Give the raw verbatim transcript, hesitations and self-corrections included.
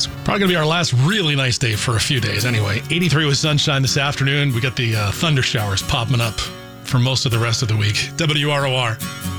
Probably going to be our last really nice day for a few days anyway. eighty-three with sunshine this afternoon. We got the uh, thunder showers popping up for most of the rest of the week. W R O R.